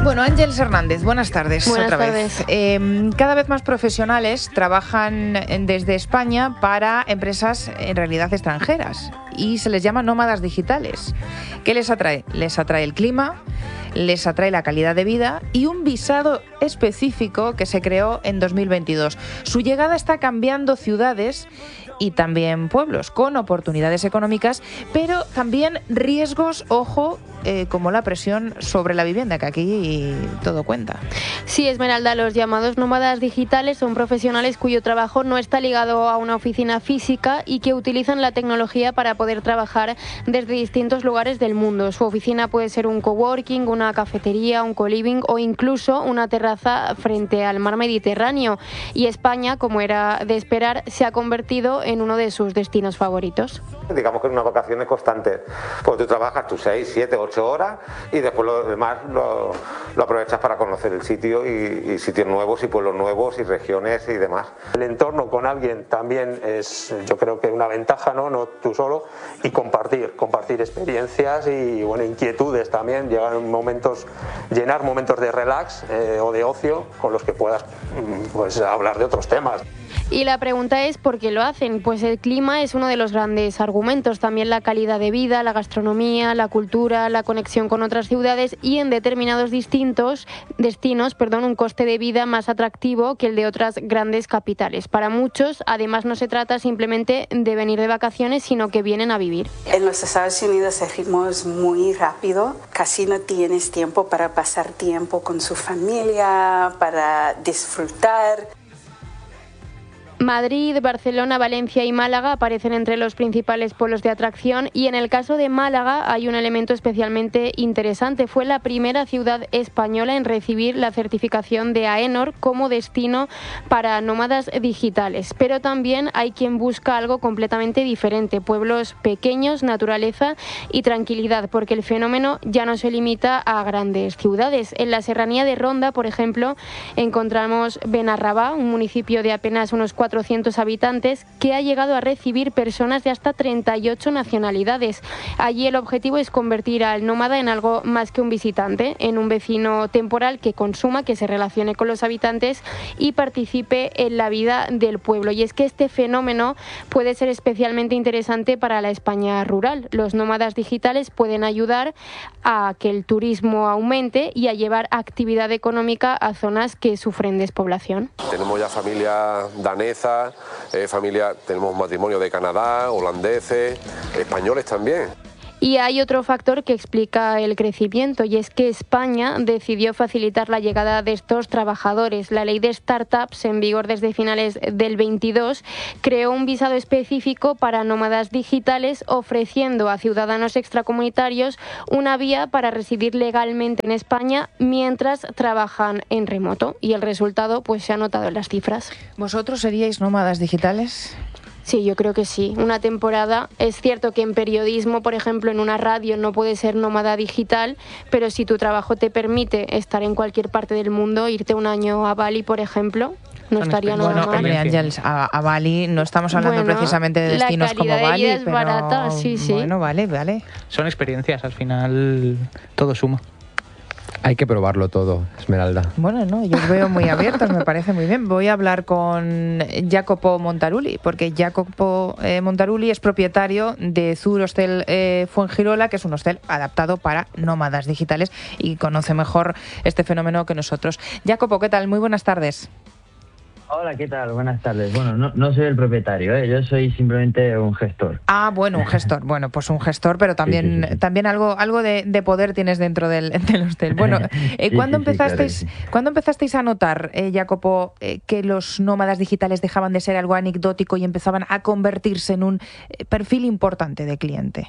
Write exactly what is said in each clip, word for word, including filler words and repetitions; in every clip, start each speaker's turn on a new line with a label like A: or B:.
A: Bueno, Ángeles Hernández, buenas tardes.
B: Buenas
A: otra
B: tardes.
A: vez. Eh, cada vez más profesionales trabajan desde España para empresas en realidad extranjeras y se les llama nómadas digitales. ¿Qué les atrae? Les atrae el clima, les atrae la calidad de vida y un visado específico que se creó en dos mil veintidós. Su llegada está cambiando ciudades y también pueblos, con oportunidades económicas, pero también riesgos, ojo, eh, como la presión sobre la vivienda, que aquí todo cuenta.
B: Sí, Esmeralda, los llamados nómadas digitales son profesionales cuyo trabajo no está ligado a una oficina física y que utilizan la tecnología para poder trabajar desde distintos lugares del mundo. Su oficina puede ser un coworking, una cafetería, un co-living o incluso una terraza frente al mar Mediterráneo. Y España, como era de esperar, se ha convertido en uno de sus destinos favoritos.
C: Digamos que es una vacaciones constante, porque tú trabajas tus seis, siete, ocho horas y después lo demás lo, lo aprovechas para conocer el sitio y, y sitios nuevos y pueblos nuevos y regiones y demás.
D: El entorno con alguien también es, yo creo que una ventaja, no, no tú solo, y compartir, compartir experiencias y bueno, inquietudes también, llegar momentos, llenar momentos de relax eh, o de ocio con los que puedas pues hablar de otros temas.
B: Y la pregunta es ¿por qué lo hacen? Pues el clima es uno de los grandes argumentos, también la calidad de vida, la gastronomía, la cultura, la conexión con otras ciudades y en determinados distintos destinos, perdón, un coste de vida más atractivo que el de otras grandes capitales. Para muchos, además, no se trata simplemente de venir de vacaciones, sino que vienen a vivir.
E: En los Estados Unidos el ritmo es muy rápido, casi no tienes tiempo para pasar tiempo con su familia, para disfrutar.
B: Madrid, Barcelona, Valencia y Málaga aparecen entre los principales polos de atracción y en el caso de Málaga hay un elemento especialmente interesante. Fue la primera ciudad española en recibir la certificación de AENOR como destino para nómadas digitales. Pero también hay quien busca algo completamente diferente, pueblos pequeños, naturaleza y tranquilidad, porque el fenómeno ya no se limita a grandes ciudades. En la serranía de Ronda, por ejemplo, encontramos Benarrabá, un municipio de apenas unos cuatrocientos habitantes que ha llegado a recibir personas de hasta treinta y ocho nacionalidades. Allí el objetivo es convertir al nómada en algo más que un visitante, en un vecino temporal que consuma, que se relacione con los habitantes y participe en la vida del pueblo. Y es que este fenómeno puede ser especialmente interesante para la España rural. Los nómadas digitales pueden ayudar a que el turismo aumente y a llevar actividad económica a zonas que sufren despoblación.
F: Tenemos ya familia danesa, Eh, familia, tenemos matrimonio de Canadá, holandeses, españoles también.
B: Y hay otro factor que explica el crecimiento y es que España decidió facilitar la llegada de estos trabajadores. La ley de startups, en vigor desde finales del veintidós, creó un visado específico para nómadas digitales, ofreciendo a ciudadanos extracomunitarios una vía para residir legalmente en España mientras trabajan en remoto. Y el resultado pues se ha notado en las cifras.
A: ¿Vosotros seríais nómadas digitales?
B: Sí, yo creo que sí. Una temporada. Es cierto que en periodismo, por ejemplo, en una radio no puedes ser nómada digital, pero si tu trabajo te permite estar en cualquier parte del mundo, irte un año a Bali, por ejemplo, no estaría nada
A: bueno,
B: mal.
A: Hombre, Ángeles, a, a Bali no estamos hablando
B: bueno,
A: precisamente de destinos como
B: la calidad
A: Bali,
B: de vida es
A: pero
B: barata, sí, sí.
A: Bueno, vale, vale.
G: Son experiencias, al final todo suma.
H: Hay que probarlo todo, Esmeralda.
A: Bueno, no, yo os veo muy abiertos, me parece muy bien. Voy a hablar con Jacopo Montarulli, porque Jacopo eh, Montarulli es propietario de Zur Hostel eh, Fuengirola, que es un hostel adaptado para nómadas digitales y conoce mejor este fenómeno que nosotros. Jacopo, ¿qué tal? Muy buenas tardes.
I: Hola, ¿qué tal? Buenas tardes. Bueno, no, no soy el propietario, ¿eh? Yo soy simplemente un gestor.
A: Ah, bueno, un gestor. Bueno, pues un gestor, pero también, sí, sí, sí. también algo, algo de, de poder tienes dentro del, del hostel. Bueno, eh,
I: sí,
A: ¿cuándo,
I: sí,
A: empezasteis,
I: sí, claro, sí.
A: ¿cuándo empezasteis a notar, eh, Jacopo, eh, que los nómadas digitales dejaban de ser algo anecdótico y empezaban a convertirse en un eh, perfil importante de cliente?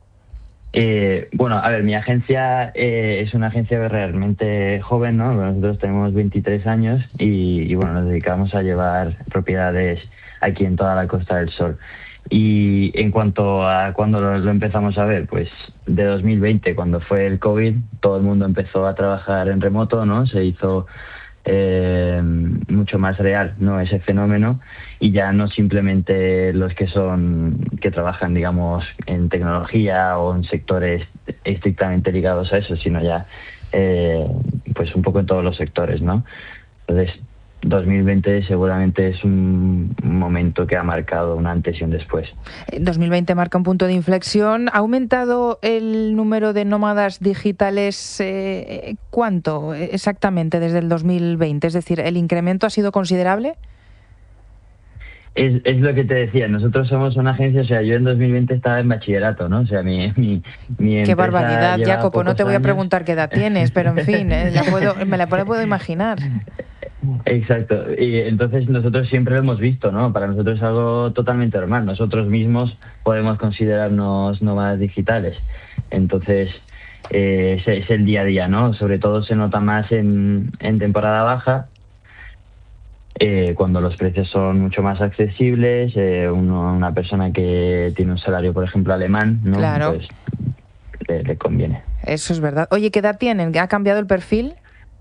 I: Eh, bueno, a ver, mi agencia eh, es una agencia realmente joven, ¿no? Nosotros tenemos veintitrés años y, y bueno, nos dedicamos a llevar propiedades aquí en toda la Costa del Sol. Y en cuanto a cuándo lo, lo empezamos a ver, pues de dos mil veinte, cuando fue el COVID, todo el mundo empezó a trabajar en remoto, ¿no? Se hizo eh, mucho más real, ¿no? Ese fenómeno, y ya no simplemente los que son que trabajan, digamos, en tecnología o en sectores estrictamente ligados a eso, sino ya eh, pues un poco en todos los sectores, ¿no? Entonces, dos mil veinte seguramente es un momento que ha marcado un antes y un después.
A: dos mil veinte marca un punto de inflexión. ¿Ha aumentado el número de nómadas digitales eh, cuánto exactamente desde el dos mil veinte? Es decir, ¿el incremento ha sido considerable?
I: Es, es lo que te decía, nosotros somos una agencia, o sea, yo en dos mil veinte estaba en bachillerato, ¿no? O sea, mi, mi, mi
A: Qué barbaridad, Jacopo, no te voy
I: años.
A: a preguntar qué edad tienes, pero en fin, eh, la puedo, me la puedo imaginar.
I: Exacto, y entonces nosotros siempre lo hemos visto, ¿no? Para nosotros es algo totalmente normal, nosotros mismos podemos considerarnos nómadas digitales, entonces eh, es, es el día a día, ¿no? Sobre todo se nota más en, en temporada baja, eh, cuando los precios son mucho más accesibles, eh, uno, una persona que tiene un salario, por ejemplo, alemán, ¿no?
A: Claro.
I: Pues le, le conviene.
A: Eso es verdad. Oye, ¿qué edad tienen? ¿Ha cambiado el perfil?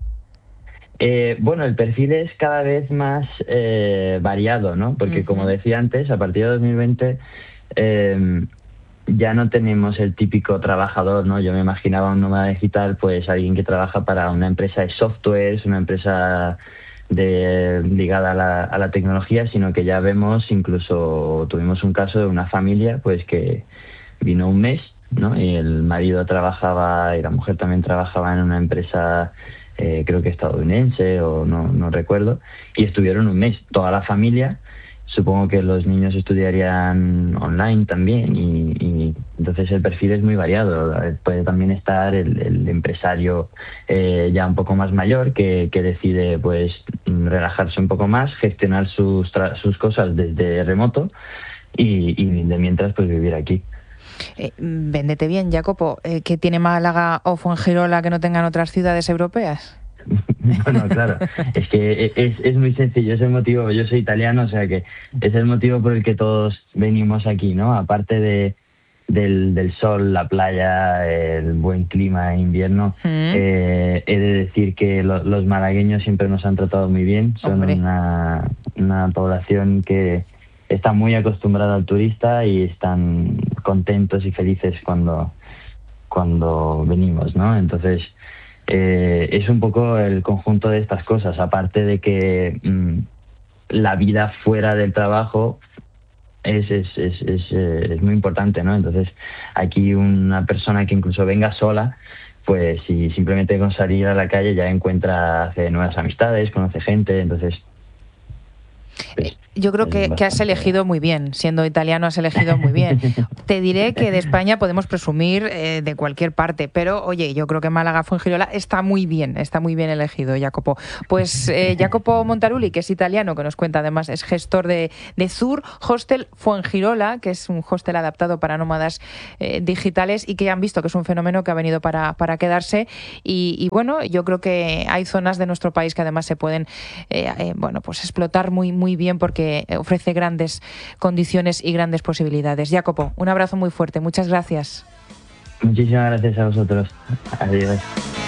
I: Eh, bueno, el perfil es cada vez más eh, variado, ¿no? Porque uh-huh. como decía antes, a partir de dos mil veinte eh, ya no tenemos el típico trabajador, ¿no? Yo me imaginaba un nómada digital, pues alguien que trabaja para una empresa de softwares, una empresa de, ligada a la, a la tecnología, sino que ya vemos, incluso tuvimos un caso de una familia, pues que vino un mes, ¿no? Y el marido trabajaba y la mujer también trabajaba en una empresa Eh, creo que estadounidense o no, no recuerdo, y estuvieron un mes, toda la familia. Supongo que los niños estudiarían online también y, y entonces el perfil es muy variado. Puede también estar el, el empresario eh, ya un poco más mayor que, que decide pues relajarse un poco más, gestionar sus, tra- sus cosas desde remoto y, y de mientras pues vivir aquí.
A: Eh, véndete bien, Jacopo. Eh, ¿Qué tiene Málaga o Fuengirola que no tengan otras ciudades europeas?
I: Bueno, claro, es que es, es muy sencillo, es el motivo, yo soy italiano, o sea que es el motivo por el que todos venimos aquí, ¿no? Aparte de del, del sol, la playa, el buen clima en invierno, mm. eh, he de decir que lo, los malagueños siempre nos han tratado muy bien, son una, una población que está muy acostumbrada al turista y están contentos y felices cuando, cuando venimos, ¿no? Entonces, eh, es un poco el conjunto de estas cosas, aparte de que mmm, la vida fuera del trabajo es, es, es, es, es muy importante, ¿no? Entonces, aquí una persona que incluso venga sola, pues si simplemente con salir a la calle ya encuentra, hace nuevas amistades, conoce gente, entonces...
A: Pues, yo creo que, que has elegido muy bien, siendo italiano has elegido muy bien. Te diré que de España podemos presumir eh, de cualquier parte, pero oye, yo creo que Málaga Fuengirola está muy bien, está muy bien elegido, Jacopo. Pues eh, Jacopo Montaruli, que es italiano, que nos cuenta además, es gestor de, de Zur Hostel Fuengirola, que es un hostel adaptado para nómadas eh, digitales y que han visto que es un fenómeno que ha venido para, para quedarse y, y bueno, yo creo que hay zonas de nuestro país que además se pueden eh, eh, bueno, pues explotar muy, muy bien porque ofrece grandes condiciones y grandes posibilidades. Jacopo, un abrazo muy fuerte. Muchas gracias.
I: Muchísimas gracias a vosotros. Adiós.